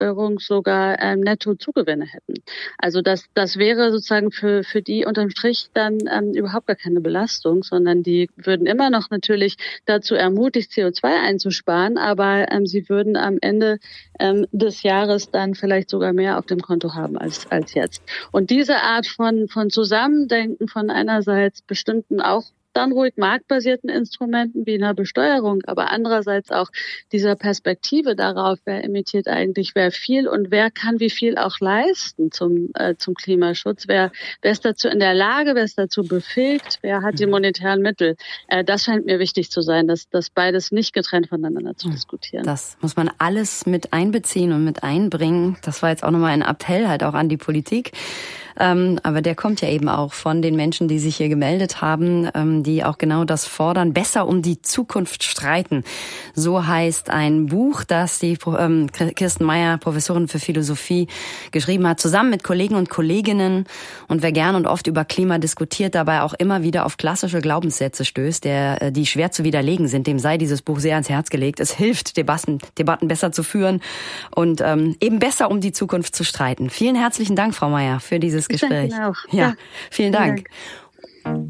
Bevölkerung sogar netto Zugewinne hätten. Also das wäre sozusagen für die unterm Strich dann überhaupt gar keine Belastung, sondern die würden immer noch natürlich dazu ermutigt, CO2 einzusparen, aber sie würden am Ende des Jahres dann vielleicht sogar mehr auf dem Konto haben als jetzt. Und diese Art von Zusammendenken von einerseits bestimmten auch dann ruhig marktbasierten Instrumenten wie einer Besteuerung, aber andererseits auch dieser Perspektive darauf, wer emittiert eigentlich wer viel und wer kann wie viel auch leisten zum Klimaschutz, wer ist dazu in der Lage, wer ist dazu befähigt, wer hat die monetären Mittel. Das scheint mir wichtig zu sein, dass beides nicht getrennt voneinander zu diskutieren. Das muss man alles mit einbeziehen und mit einbringen. Das war jetzt auch nochmal ein Appell halt auch an die Politik. Aber der kommt ja eben auch von den Menschen, die sich hier gemeldet haben, die auch genau das fordern. Besser um die Zukunft streiten. So heißt ein Buch, das die Kirsten Meyer, Professorin für Philosophie, geschrieben hat, zusammen mit Kollegen und Kolleginnen. Und wer gern und oft über Klima diskutiert, dabei auch immer wieder auf klassische Glaubenssätze stößt, die schwer zu widerlegen sind, dem sei dieses Buch sehr ans Herz gelegt. Es hilft, Debatten besser zu führen und eben besser um die Zukunft zu streiten. Vielen herzlichen Dank, Frau Meyer, für dieses Gespräch. Ich danke Ihnen auch. Ja, vielen Dank.